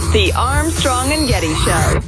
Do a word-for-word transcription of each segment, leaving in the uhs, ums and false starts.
The Armstrong and Getty Show.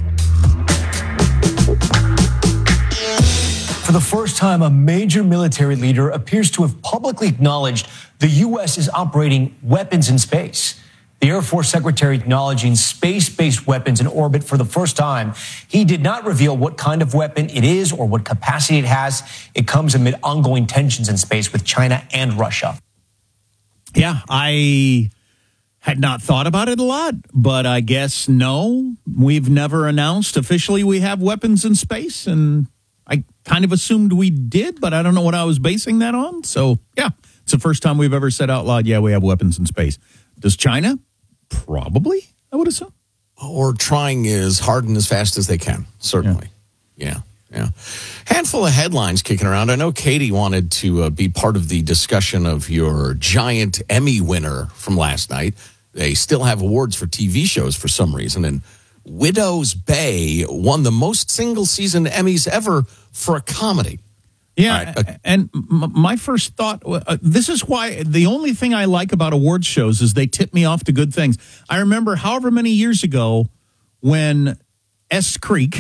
For the first time, a major military leader appears to have publicly acknowledged the U S is operating weapons in space. The Air Force Secretary acknowledging space-based weapons in orbit for the first time. He did not reveal what kind of weapon it is or what capacity it has. It comes amid ongoing tensions in space with China and Russia. Yeah, I had not thought about it a lot, but I guess no. We've never announced officially we have weapons in space, and I kind of assumed we did, but I don't know what I was basing that on. So, yeah, it's the first time we've ever said out loud, yeah, we have weapons in space. Does China? Probably, I would assume. Or trying as hard and as fast as they can, certainly. Yeah, yeah. yeah. Handful of headlines kicking around. I know Katie wanted to uh, be part of the discussion of your giant Emmy winner from last night. They still have awards for T V shows for some reason, and Widow's Bay won the most single-season Emmys ever for a comedy. Yeah, right, uh, and m- my first thought, uh, this is why the only thing I like about awards shows is they tip me off to good things. I remember however many years ago when S Creek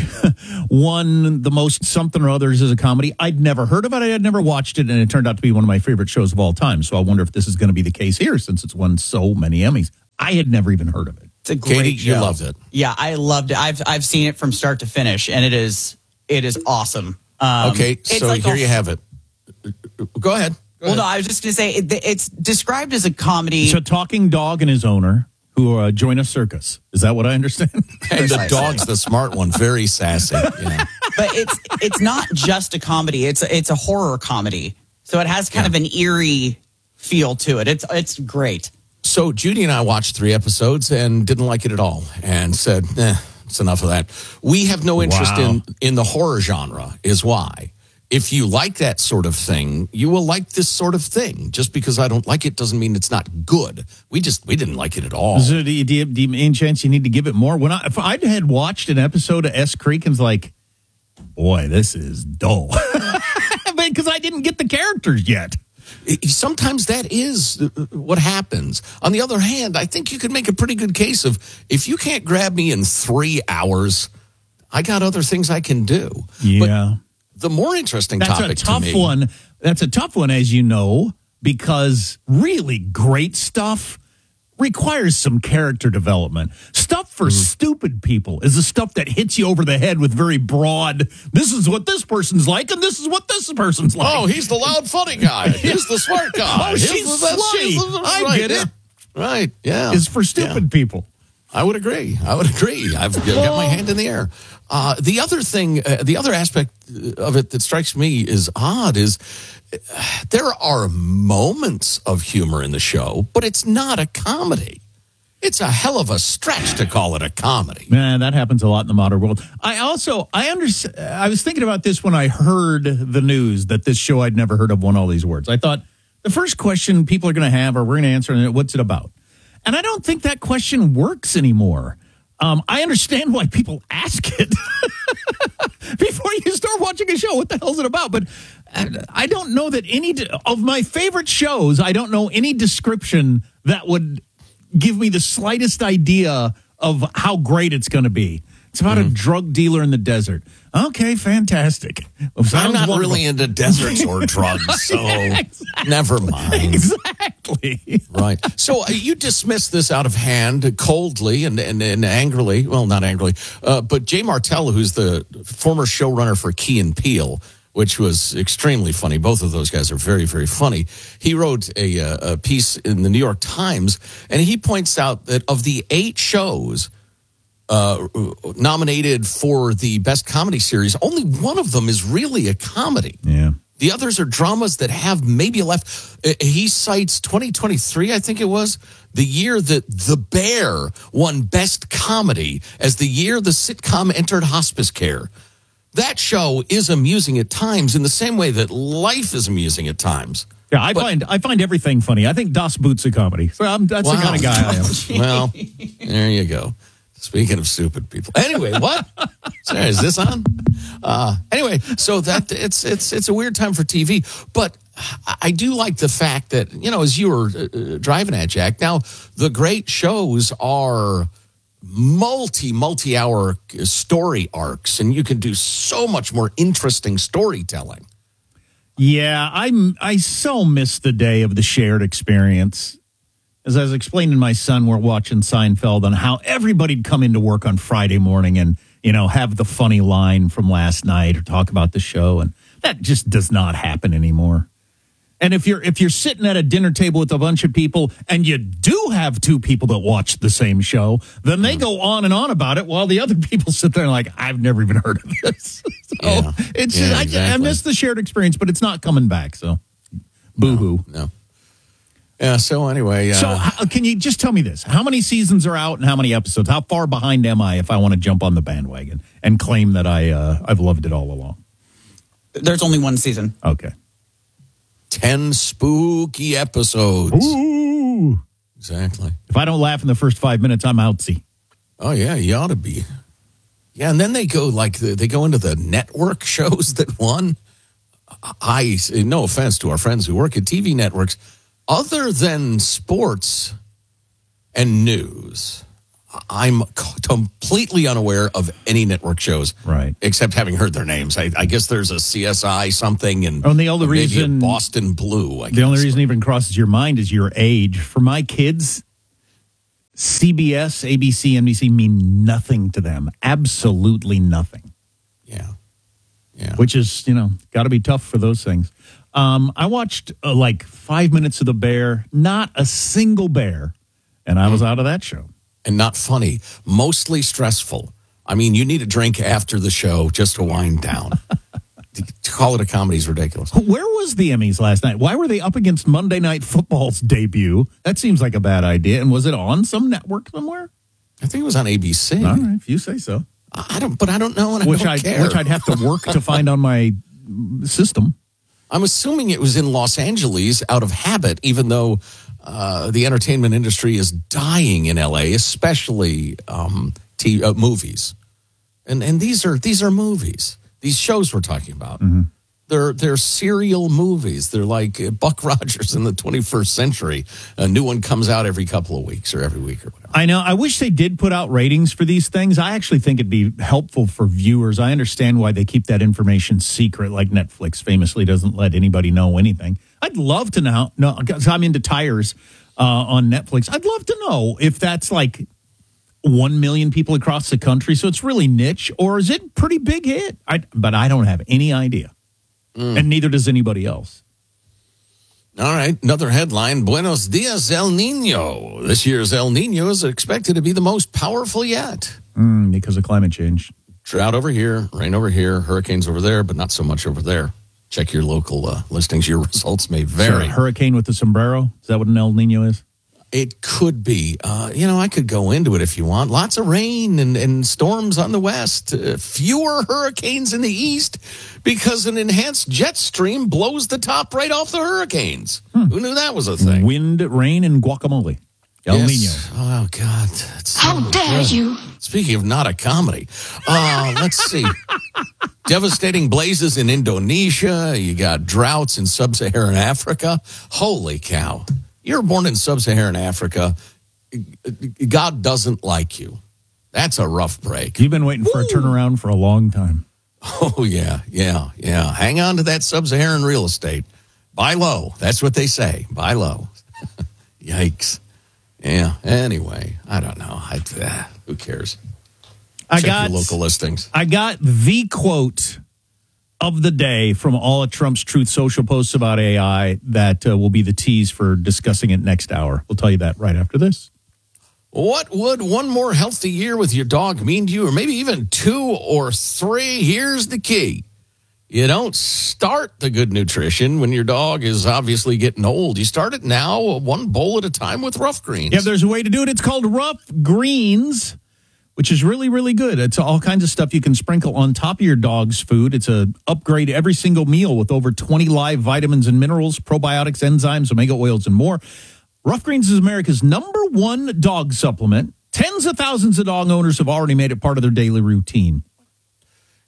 won the most something or others as a comedy. I'd never heard of it. I had never watched it, and it turned out to be one of my favorite shows of all time. So I wonder if this is going to be the case here since it's won so many Emmys. I had never even heard of it. It's a great Katie, show. you loved it. Yeah, I loved it. I've I've seen it from start to finish, and it is it is awesome. Um, okay, so like here a, you have it. Go ahead. Go well, ahead. no, I was just going to say it, it's described as a comedy. It's a talking dog and his owner who uh, join a circus. Is that what I understand? And the dog's the smart one, very sassy. Yeah. But it's it's not just a comedy. It's it's a horror comedy. So it has kind yeah. of an eerie feel to it. It's it's great. So Judy and I watched three episodes and didn't like it at all and said, eh, it's enough of that. We have no interest Wow. in, in the horror genre is why. If you like that sort of thing, you will like this sort of thing. Just because I don't like it doesn't mean it's not good. We just, we didn't like it at all. So do you, do you, do you, any chance you need to give it more? When I, if I had watched an episode of S Creek and was like, boy, this is dull. Because I didn't get the characters yet. Sometimes that is what happens. On the other hand, I think you could make a pretty good case of if you can't grab me in three hours, I got other things I can do. Yeah. But the more interesting That's topic a tough to me, one. That's a tough one, as you know, because really great stuff requires some character development. Stuff for mm. stupid people is the stuff that hits you over the head with very broad, this is what this person's like, and this is what this person's like. Oh, he's the loud, funny guy. He's the smart guy. Oh, she's He's the, slutty. she's the, I right, get it. Yeah. Right, yeah. It's for stupid yeah. people. I would agree. I would agree. I've got my hand in the air. Uh, the other thing, uh, the other aspect of it that strikes me is odd is uh, there are moments of humor in the show, but it's not a comedy. It's a hell of a stretch to call it a comedy. Man, that happens a lot in the modern world. I also, I understand, I was thinking about this when I heard the news that this show I'd never heard of won all these awards. I thought the first question people are going to have, or we're going to answer, what's it about? And I don't think that question works anymore. Um, I understand why people ask it before you start watching a show. What the hell is it about? But I don't know that any of my favorite shows, I don't know any description that would give me the slightest idea of how great it's going to be. It's about mm. a drug dealer in the desert. Okay, fantastic. I'm not wonderful. really into deserts or drugs, so exactly. Never mind. Exactly. Right. So uh, you dismiss this out of hand coldly and, and, and angrily. Well, not angrily, uh, but Jay Martell, who's the former showrunner for Key and Peele, which was extremely funny. Both of those guys are very, very funny. He wrote a, a piece in the New York Times, and he points out that of the eight shows uh, nominated for the Best Comedy Series, only one of them is really a comedy. Yeah. The others are dramas that have maybe left. He cites twenty twenty-three, I think it was, the year that The Bear won Best Comedy as the year the sitcom entered hospice care. That show is amusing at times in the same way that life is amusing at times. Yeah, I but, find I find everything funny. I think Das Boot's a comedy. So I'm, that's wow. the kind of guy I am. Well, there you go. Speaking of stupid people. Anyway, what? Sorry, is this on? Uh, anyway, so that it's it's it's a weird time for T V, but I do like the fact that, you know, as you were uh, driving at, Jack, now the great shows are multi, multi hour story arcs, and you can do so much more interesting storytelling. Yeah, I I so miss the day of the shared experience. As I was explaining to my son, we're watching Seinfeld on how everybody'd come into work on Friday morning and, you know, have the funny line from last night or talk about the show. And that just does not happen anymore. And if you're if you're sitting at a dinner table with a bunch of people and you do have two people that watch the same show, then they go on and on about it while the other people sit there and like, I've never even heard of this. So Yeah. it's Yeah, just, I, I exactly. miss the shared experience, but it's not coming back. So boo-hoo. No. Yeah, so anyway. Uh, So how, can you just tell me this? How many seasons are out and how many episodes? How far behind am I if I want to jump on the bandwagon and claim that I, uh, I've loved it all along? There's only one season. Okay. ten spooky episodes. Ooh. Exactly. If I don't laugh in the first five minutes, I'm outsy. Oh, yeah, you ought to be. Yeah, and then they go like the, they go into the network shows that won. I, no offense to our friends who work at T V networks, other than sports and news, I'm completely unaware of any network shows, Right. Except having heard their names. I, I guess there's a C S I something, and, Oh, and the only maybe a reason- Boston Blue. I The guess. only reason it even crosses your mind is your age. For my kids, C B S, A B C, N B C mean nothing to them. Absolutely nothing. yeah, yeah. Which is, you know, got to be tough for those things. Um, I watched uh, like five minutes of The Bear, not a single bear, and I was out of that show. And not funny, mostly stressful. I mean, you need a drink after the show just to wind down. To call it a comedy is ridiculous. Where was the Emmys last night? Why were they up against Monday Night Football's debut? That seems like a bad idea. And was it on some network somewhere? I think it was on A B C. All right, if you say so. I don't, but I don't know, and I Which don't I care. which I'd have to work to find on my system. I'm assuming it was in Los Angeles out of habit, even though uh, the entertainment industry is dying in L A, especially um, t- uh, movies. And and these are these are movies. These shows we're talking about. Mm-hmm. They're they're serial movies. They're like uh, Buck Rogers in the twenty-first century. A new one comes out every couple of weeks or every week or whatever. I know. I wish they did put out ratings for these things. I actually think it'd be helpful for viewers. I understand why they keep that information secret, like Netflix famously doesn't let anybody know anything. I'd love to know, no, because I'm into tires uh, on Netflix. I'd love to know if that's like one million people across the country, so it's really niche, or is it pretty big hit? I, but I don't have any idea, mm. and neither does anybody else. All right, another headline. Buenos dias, El Nino. This year's El Nino is expected to be the most powerful yet. Mm, because of climate change. Drought over here, rain over here, hurricanes over there, but not so much over there. Check your local uh, listings. Your results may vary. So, hurricane with the sombrero? Is that what an El Nino is? It could be. Uh, you know, I could go into it if you want. Lots of rain and, and storms on the west. Uh, fewer hurricanes in the east because an enhanced jet stream blows the top right off the hurricanes. Hmm. Who knew that was a thing? Wind, rain, and guacamole. El yes. Nino. Oh, God. That's How so dare good. you? Speaking of not a comedy, uh, let's see. Devastating blazes in Indonesia. You got droughts in sub-Saharan Africa. Holy cow. You're born in sub-Saharan Africa. God doesn't like you. That's a rough break. You've been waiting for Woo. a turnaround for a long time. Oh, yeah, yeah, yeah. Hang on to that sub-Saharan real estate. Buy low. That's what they say. Buy low. Yikes. Yeah, anyway, I don't know. I, uh, who cares? I Check got your local listings. I got the quote of the day from all of Trump's Truth Social posts about A I that uh, will be the tease for discussing it next hour. We'll tell you that right after this. What would one more healthy year with your dog mean to you, or maybe even two or three? Here's the key. You don't start the good nutrition when your dog is obviously getting old. You start it now, one bowl at a time with Rough Greens. Yeah, there's a way to do it. It's called Rough Greens, which is really, really good. It's all kinds of stuff you can sprinkle on top of your dog's food. It's a upgrade every single meal with over twenty live vitamins and minerals, probiotics, enzymes, omega oils, and more. Rough Greens is America's number one dog supplement. Tens of thousands of dog owners have already made it part of their daily routine.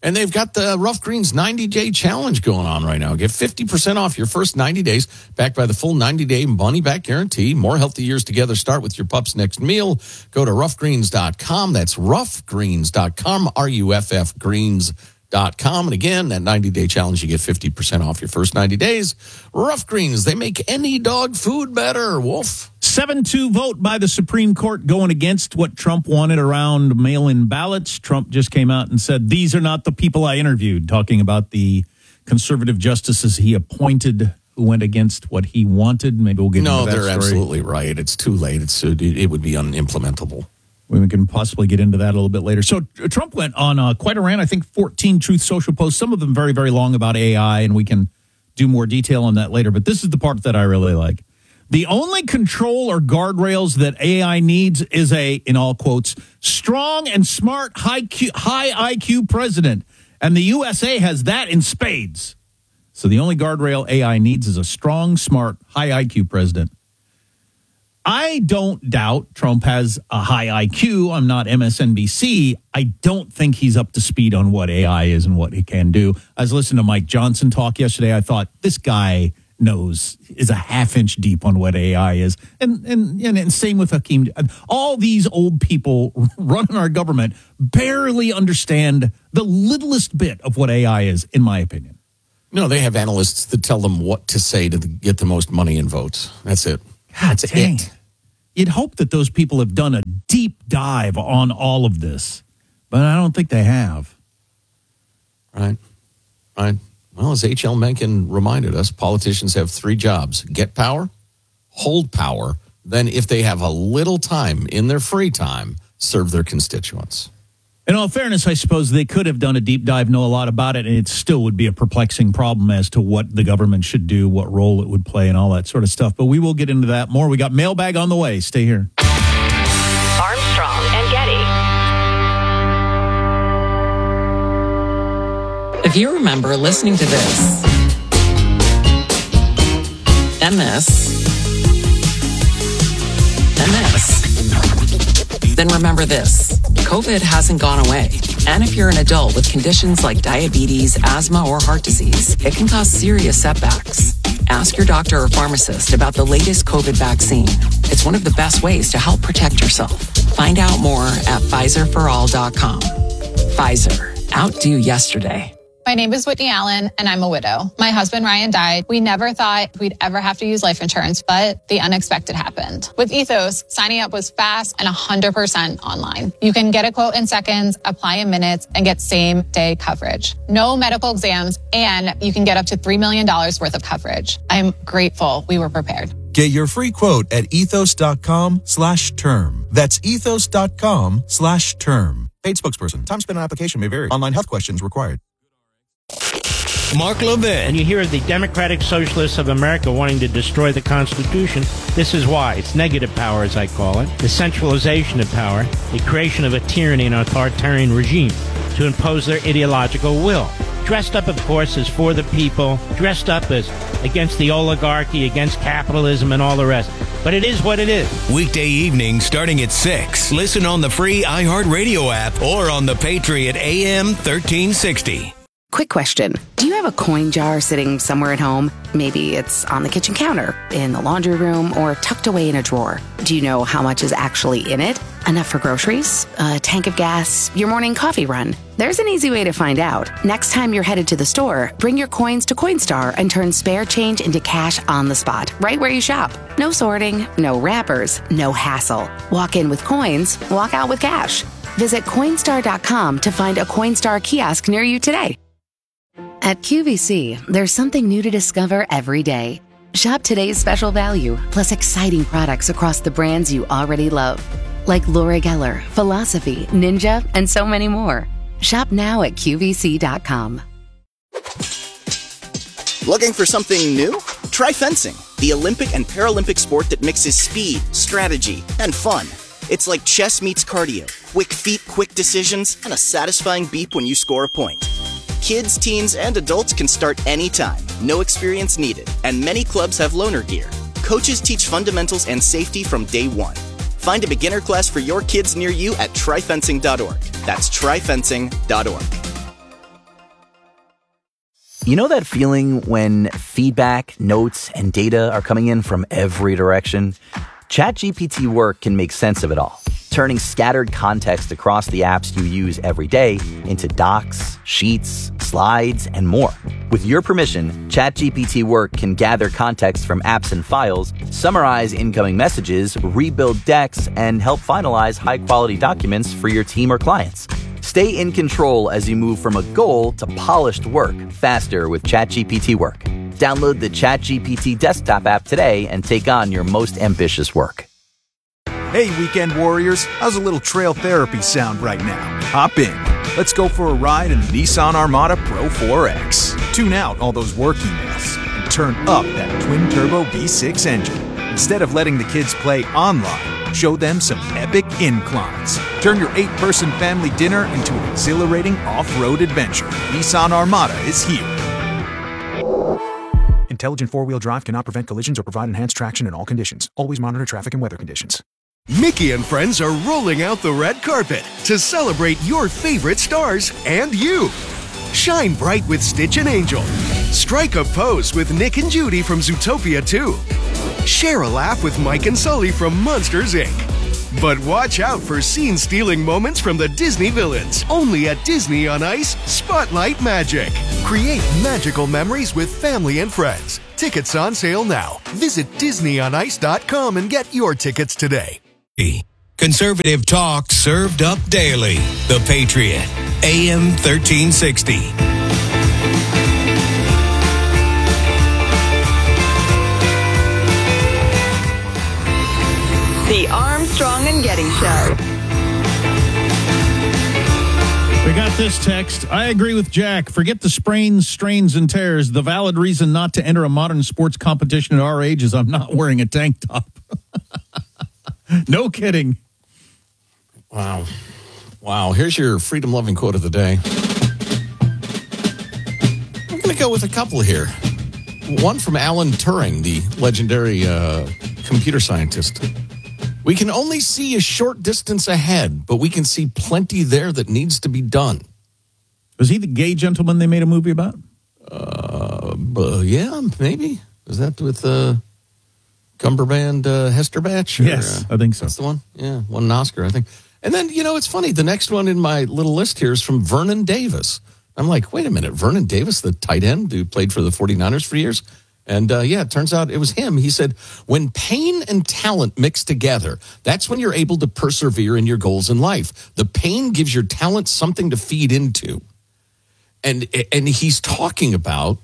And they've got the Rough Greens ninety-day challenge going on right now. Get fifty percent off your first ninety days, backed by the full ninety-day money-back guarantee. More healthy years together start with your pup's next meal. Go to rough greens dot com. That's rough greens dot com, R U F F greens dot com. And again, that ninety-day challenge, you get fifty percent off your first ninety days. Rough Greens, they make any dog food better. Wolf. seven two vote by the Supreme Court going against what Trump wanted around mail-in ballots. Trump just came out and said, these are not the people I interviewed, talking about the conservative justices he appointed who went against what he wanted. Maybe we'll get no, into that they're story. Absolutely right. It's too late. It's It would be unimplementable. We can possibly get into that a little bit later. So Trump went on uh, quite a rant, I think fourteen Truth Social posts, some of them very, very long about A I, and we can do more detail on that later. But this is the part that I really like. The only control or guardrails that A I needs is a, in all quotes, strong and smart high Q, high I Q president. And the U S A has that in spades. So the only guardrail A I needs is a strong, smart, high I Q president. I don't doubt Trump has a high I Q. I'm not M S N B C. I don't think he's up to speed on what A I is and what he can do. I was listening to Mike Johnson talk yesterday. I thought, this guy knows, is a half inch deep on what A I is. And and, and, and same with Hakeem. All these old people running our government barely understand the littlest bit of what A I is, in my opinion. No, they have analysts that tell them what to say to get the most money and votes. That's it. God That's dang. it. You'd hope that those people have done a deep dive on all of this, but I don't think they have. Right. Right. Well, as H L Mencken reminded us, politicians have three jobs: get power, hold power, then if they have a little time in their free time, serve their constituents. In all fairness, I suppose they could have done a deep dive, know a lot about it, and it still would be a perplexing problem as to what the government should do, what role it would play, and all that sort of stuff. But we will get into that more. We got mailbag on the way. Stay here. Armstrong and Getty. If you remember listening to this and this and this, then remember this. COVID hasn't gone away. And if you're an adult with conditions like diabetes, asthma, or heart disease, it can cause serious setbacks. Ask your doctor or pharmacist about the latest COVID vaccine. It's one of the best ways to help protect yourself. Find out more at Pfizer for all dot com. Pfizer. Outdo yesterday. My name is Whitney Allen, and I'm a widow. My husband, Ryan, died. We never thought we'd ever have to use life insurance, but the unexpected happened. With Ethos, signing up was fast and one hundred percent online. You can get a quote in seconds, apply in minutes, and get same-day coverage. No medical exams, and you can get up to three million dollars worth of coverage. I'm grateful we were prepared. Get your free quote at ethos.com slash term. That's ethos.com slash term. Paid spokesperson. Time spent on application may vary. Online health questions required. Mark Levin. And you hear the Democratic Socialists of America wanting to destroy the Constitution. This is why. It's negative power, as I call it. The centralization of power. The creation of a tyranny and authoritarian regime to impose their ideological will. Dressed up, of course, as for the people. Dressed up as against the oligarchy, against capitalism, and all the rest. But it is what it is. Weekday evening starting at six. Listen on the free iHeartRadio app or on the Patriot A M thirteen sixty. Quick question. Do you have a coin jar sitting somewhere at home? Maybe it's on the kitchen counter, in the laundry room, or tucked away in a drawer. Do you know how much is actually in it? Enough for groceries? A tank of gas? Your morning coffee run? There's an easy way to find out. Next time you're headed to the store, bring your coins to Coinstar and turn spare change into cash on the spot, right where you shop. No sorting, no wrappers, no hassle. Walk in with coins, walk out with cash. Visit Coinstar dot com to find a Coinstar kiosk near you today. At Q V C, there's something new to discover every day. Shop today's special value, plus exciting products across the brands you already love, like Laura Geller, Philosophy, Ninja, and so many more. Shop now at Q V C dot com. Looking for something new? Try fencing, the Olympic and Paralympic sport that mixes speed, strategy, and fun. It's like chess meets cardio, quick feet, quick decisions, and a satisfying beep when you score a point. Kids, teens, and adults can start anytime. No experience needed. And many clubs have loaner gear. Coaches teach fundamentals and safety from day one. Find a beginner class for your kids near you at try fencing dot org. That's try fencing dot org. You know that feeling when feedback, notes, and data are coming in from every direction? ChatGPT Work can make sense of it all, turning scattered context across the apps you use every day into docs, sheets, slides, and more. With your permission, ChatGPT Work can gather context from apps and files, summarize incoming messages, rebuild decks, and help finalize high-quality documents for your team or clients. Stay in control as you move from a goal to polished work faster with ChatGPT Work. Download the ChatGPT desktop app today and take on your most ambitious work. Hey, weekend warriors, how's a little trail therapy sound right now? Hop in. Let's go for a ride in the Nissan Armada Pro four X. Tune out all those work emails and turn up that twin-turbo V six engine. Instead of letting the kids play online, show them some epic inclines. Turn your eight-person family dinner into an exhilarating off-road adventure. Nissan Armada is here. Intelligent four-wheel drive cannot prevent collisions or provide enhanced traction in all conditions. Always monitor traffic and weather conditions. Mickey and friends are rolling out the red carpet to celebrate your favorite stars and you. Shine bright with Stitch and Angel. Strike a pose with Nick and Judy from Zootopia two. Share a laugh with Mike and Sully from Monsters, Incorporated. But watch out for scene-stealing moments from the Disney villains. Only at Disney on Ice Spotlight Magic. Create magical memories with family and friends. Tickets on sale now. Visit disney on ice dot com and get your tickets today. Conservative talk served up daily. The Patriot, A M thirteen sixty. The Armstrong and Getty Show. We got this text. I agree with Jack. Forget the sprains, strains, and tears. The valid reason not to enter a modern sports competition at our age is I'm not wearing a tank top. No kidding. Wow. Wow. Here's your freedom-loving quote of the day. I'm going to go with a couple here. One from Alan Turing, the legendary uh, computer scientist. We can only see a short distance ahead, but we can see plenty there that needs to be done. Was he the gay gentleman they made a movie about? Uh, uh yeah, maybe. Is that with uh, Cumberband uh, Hesterbatch? Or, Yes, uh, I think so. That's the one? Yeah, won an Oscar, I think. And then, you know, it's funny. The next one in my little list here is from Vernon Davis. I'm like, wait a minute. Vernon Davis, the tight end who played for the forty-niners for years? And, uh, yeah, it turns out it was him. He said, when pain and talent mix together, that's when you're able to persevere in your goals in life. The pain gives your talent something to feed into. And, and he's talking about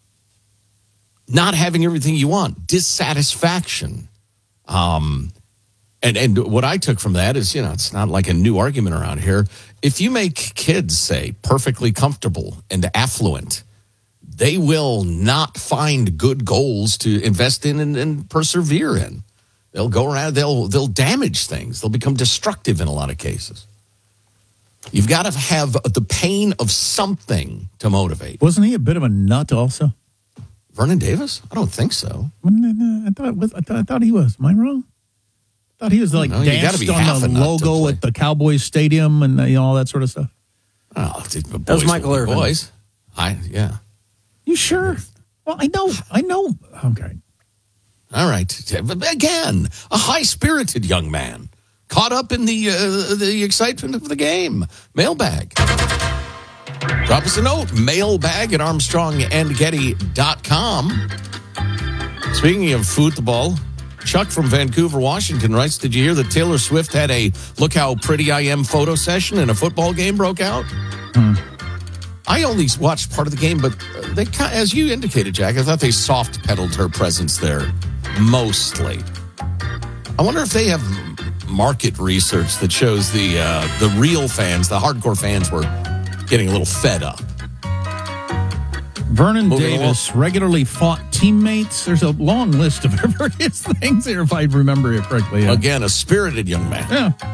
not having everything you want, dissatisfaction. Um, and, and what I took from that is, you know, it's not like a new argument around here. If you make kids, say, perfectly comfortable and affluent, they will not find good goals to invest in and, and persevere in. They'll go around, they'll they'll damage things. They'll become destructive in a lot of cases. You've got to have the pain of something to motivate. Wasn't he a bit of a nut also? Vernon Davis? I don't think so. I thought, I thought, I thought he was. Am I wrong? I thought he was like no, danced on the logo at the Cowboys Stadium and you know, all that sort of stuff. Oh, that was Michael Irvin. Boys. I, yeah. You sure? Well, I know. I know. Okay. All right. Again, a high-spirited young man caught up in the uh, the excitement of the game. Mailbag. Drop us a note. Mailbag at armstrong and getty dot com. Speaking of football, Chuck from Vancouver, Washington writes, did you hear that Taylor Swift had a look how pretty I am photo session and a football game broke out? Hmm. I only watched part of the game, but they, as you indicated, Jack, I thought they soft pedaled her presence there mostly. I wonder if they have market research that shows the uh, the real fans, the hardcore fans, were getting a little fed up. Vernon Moving Davis along. regularly fought teammates. There's a long list of various things here, if I remember it correctly. Yeah. Again, a spirited young man.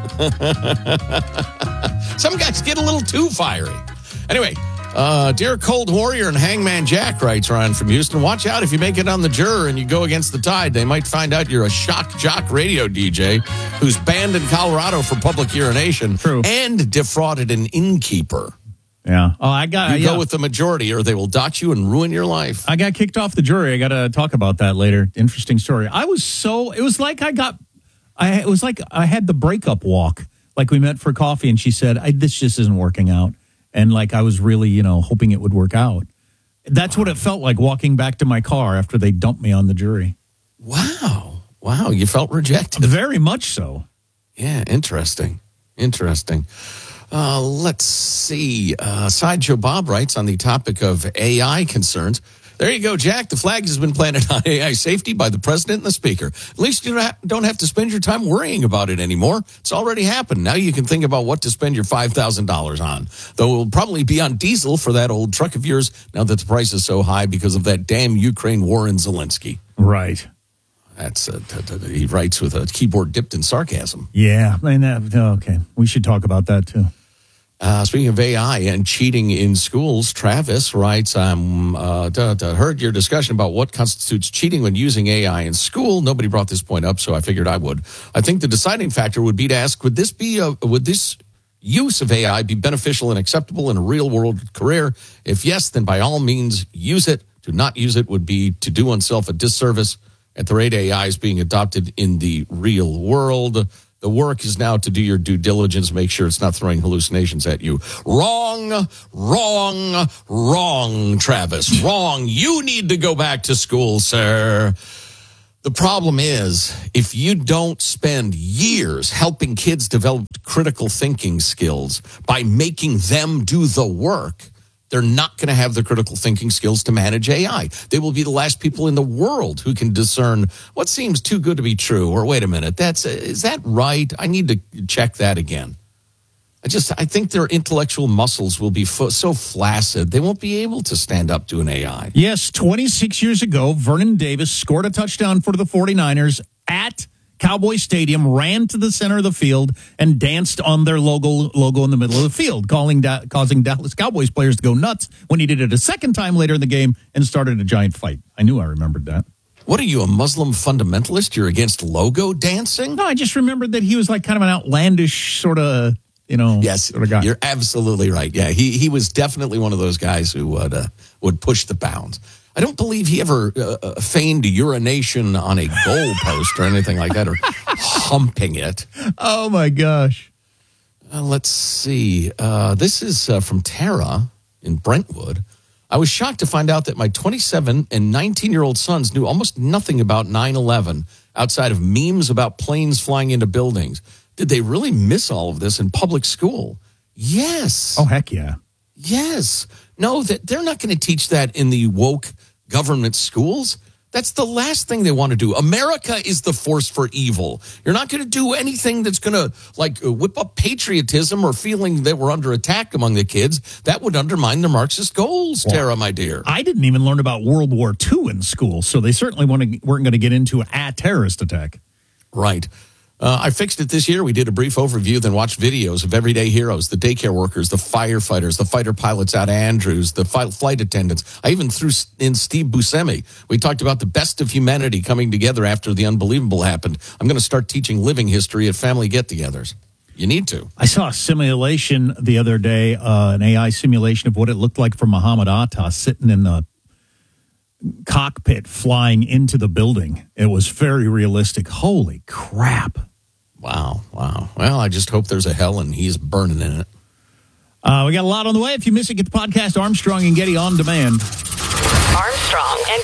Yeah. Some guys get a little too fiery. Anyway. Uh, dear Cold Warrior and Hangman Jack, writes Ryan from Houston, watch out if you make it on the juror and you go against the tide. They might find out you're a shock jock radio D J who's banned in Colorado for public urination. True. And defrauded an innkeeper. Yeah. Oh, I got. You yeah. go with the majority, or they will dot you and ruin your life. I got kicked off the jury. I got to talk about that later. Interesting story. I was so. It was like I got. I. It was like I had the breakup walk. Like we met for coffee, and she said, I, "This just isn't working out." And like I was really, you know, hoping it would work out. That's what it felt like walking back to my car after they dumped me on the jury. Wow. Wow. You felt rejected. Very much so. Yeah. Interesting. Interesting. Uh, let's see. Uh, Sideshow Bob writes on the topic of A I concerns. There you go, Jack. The flag has been planted on A I safety by the president and the speaker. At least you don't have to spend your time worrying about it anymore. It's already happened. Now you can think about what to spend your five thousand dollars on. Though it will probably be on diesel for that old truck of yours now that the price is so high because of that damn Ukraine war and Zelensky. Right. That's uh, t- t- he writes with a keyboard dipped in sarcasm. Yeah. And that, okay. We should talk about that too. Uh, speaking of A I and cheating in schools, Travis writes, um, uh, duh, duh, heard your discussion about what constitutes cheating when using A I in school. Nobody brought this point up, so I figured I would. I think the deciding factor would be to ask, would this be a, would this use of A I be beneficial and acceptable in a real-world career? If yes, then by all means, use it. To not use it would be to do oneself a disservice at the rate A I is being adopted in the real world. The work is now to do your due diligence, make sure it's not throwing hallucinations at you. Wrong, wrong, wrong, Travis. Wrong. You need to go back to school, sir. The problem is, if you don't spend years helping kids develop critical thinking skills by making them do the work, they're not going to have the critical thinking skills to manage A I. They will be the last people in the world who can discern what seems too good to be true. Or wait a minute, that's is that right? I need to check that again. I just I think their intellectual muscles will be fo- so flaccid they won't be able to stand up to an A I. Yes, twenty-six years ago, Vernon Davis scored a touchdown for the 49ers at Cowboy Stadium, ran to the center of the field, and danced on their logo logo in the middle of the field, calling da- causing Dallas Cowboys players to go nuts when he did it a second time later in the game and started a giant fight. I knew I remembered that. What are you, a Muslim fundamentalist? You're against logo dancing? No, I just remembered that he was like kind of an outlandish sort of, you know, yes, sort of guy. You're absolutely right. Yeah, he he was definitely one of those guys who would uh, would push the bounds. I don't believe he ever uh, feigned urination on a goalpost or anything like that, or humping it. Oh, my gosh. Uh, let's see. Uh, this is uh, from Tara in Brentwood. I was shocked to find out that my twenty-seven and nineteen-year-old sons knew almost nothing about nine eleven outside of memes about planes flying into buildings. Did they really miss all of this in public school? Yes. Oh, heck yeah. Yes. No, that they're not going to teach that in the woke government schools. That's the last thing they want to do. America is the force for evil. You're not going to do anything that's going to like whip up patriotism or feeling that we're under attack among the kids. That would undermine their Marxist goals, well, Tara, my dear. I didn't even learn about World War Two in school, so they certainly weren't going to get into a terrorist attack. Right. Uh, I fixed it this year. We did a brief overview, then watched videos of everyday heroes, the daycare workers, the firefighters, the fighter pilots out of Andrews, the fi- flight attendants. I even threw in Steve Buscemi. We talked about the best of humanity coming together after the unbelievable happened. I'm going to start teaching living history at family get-togethers. You need to. I saw a simulation the other day, uh, an A I simulation of what it looked like for Muhammad Atta sitting in the cockpit flying into the building. It was very realistic. Holy crap. Wow, wow. Well, I just hope there's a hell and he's burning in it. Uh, we got a lot on the way. If you miss it, get the podcast Armstrong and Getty on demand. Armstrong and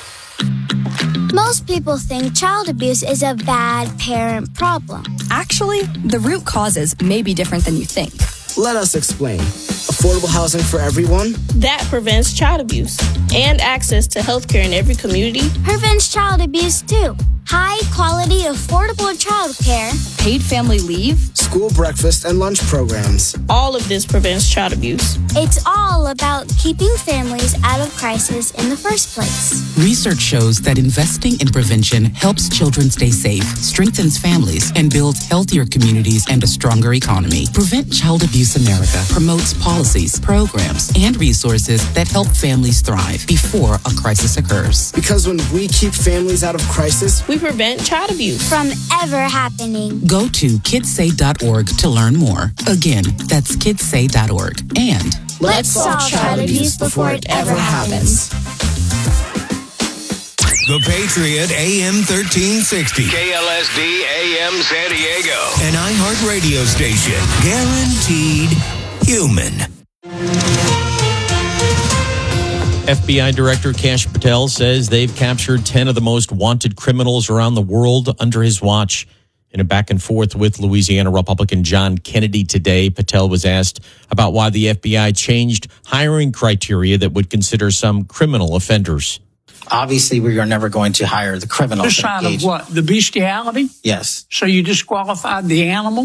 Getty. Most people think child abuse is a bad parent problem. Actually, the root causes may be different than you think. Let us explain. Affordable housing for everyone? That prevents child abuse and access to health care in every community. Prevents child abuse, too. High quality, affordable child care. Paid family leave. School breakfast and lunch programs. All of this prevents child abuse. It's all about keeping families out of crisis in the first place. Research shows that investing in prevention helps children stay safe, strengthens families, and builds healthier communities and a stronger economy. Prevent Child Abuse America promotes policies, programs, and resources that help families thrive before a crisis occurs. Because when we keep families out of crisis, we prevent child abuse from ever happening. Go to kids say dot org to learn more. Again, that's kids say dot org. And Let's solve child abuse before it ever happens. The Patriot A M thirteen sixty. K L S D A M San Diego. An iHeart radio station. Guaranteed human. F B I Director Kash Patel says they've captured ten of the most wanted criminals around the world under his watch. In a back and forth with Louisiana Republican John Kennedy today, Patel was asked about why the F B I changed hiring criteria that would consider some criminal offenders. Obviously, we are never going to hire the criminals. This side of what? The bestiality? Yes. So you disqualified the animal?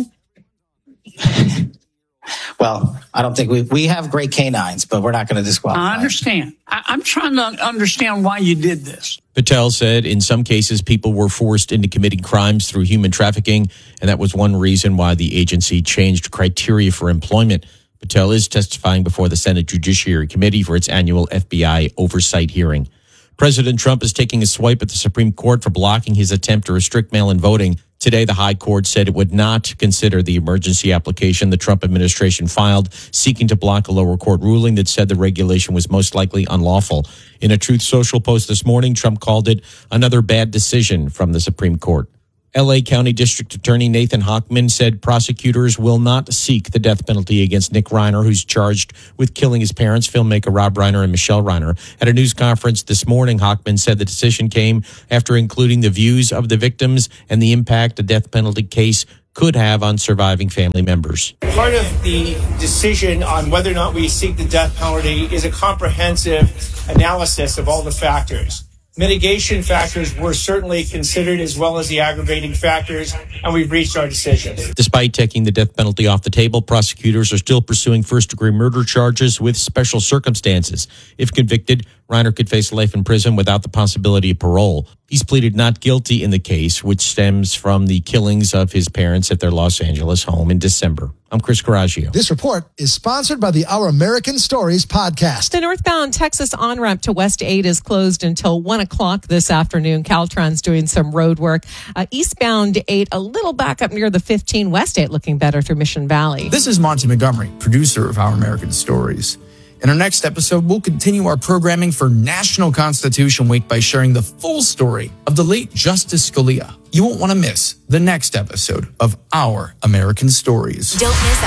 Well, I don't think we we have great canines, but we're not going to disqualify. I understand. I, I'm trying to understand why you did this. Patel said in some cases people were forced into committing crimes through human trafficking, and that was one reason why the agency changed criteria for employment. Patel is testifying before the Senate Judiciary Committee for its annual F B I oversight hearing. President Trump is taking a swipe at the Supreme Court for blocking his attempt to restrict mail-in voting. Today, the High Court said it would not consider the emergency application the Trump administration filed, seeking to block a lower court ruling that said the regulation was most likely unlawful. In a Truth Social post this morning, Trump called it another bad decision from the Supreme Court. L A County District Attorney Nathan Hochman said prosecutors will not seek the death penalty against Nick Reiner, who's charged with killing his parents, filmmaker Rob Reiner and Michelle Reiner. At a news conference this morning, Hochman said the decision came after including the views of the victims and the impact a death penalty case could have on surviving family members. Part of the decision on whether or not we seek the death penalty is a comprehensive analysis of all the factors. Mitigation factors were certainly considered, as well as the aggravating factors, and we've reached our decision. Despite taking the death penalty off the table, prosecutors are still pursuing first-degree murder charges with special circumstances. If convicted, Reiner could face life in prison without the possibility of parole. He's pleaded not guilty in the case, which stems from the killings of his parents at their Los Angeles home in December. I'm Chris Coraggio. This report is sponsored by the Our American Stories podcast. The northbound Texas on-ramp to West eight is closed until one o'clock this afternoon. Caltrans doing some road work. Uh, eastbound eight, a little back up near the fifteen. West eight looking better through Mission Valley. This is Monty Montgomery, producer of Our American Stories. In our next episode, we'll continue our programming for National Constitution Week by sharing the full story of the late Justice Scalia. You won't want to miss the next episode of Our American Stories. Don't miss